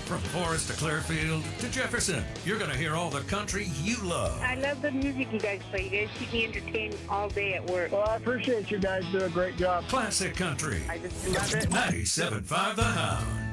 From Forest to Clearfield to Jefferson, you're going to hear all the country you love. I love the music you guys play. You guys keep me entertained all day at work. Well, I appreciate you guys. Do a great job. Classic country. I just love it. 97.5 The Hound.